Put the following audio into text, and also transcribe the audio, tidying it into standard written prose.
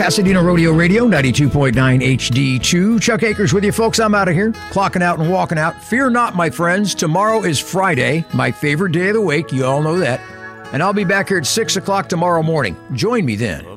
Pasadena Rodeo Radio, 92.9 HD2. Chuck Akers with you, folks. I'm out of here, clocking out and walking out. Fear not, my friends. Tomorrow is Friday, my favorite day of the week. You all know that. And I'll be back here at 6 o'clock tomorrow morning. Join me then.